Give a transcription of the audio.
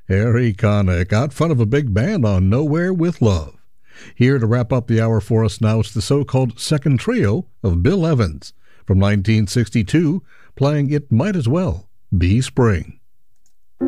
Harry Connick out front of a big band on Nowhere with Love. Here to wrap up the hour for us now is the so-called second trio of Bill Evans from 1962 playing It Might As Well Be Spring.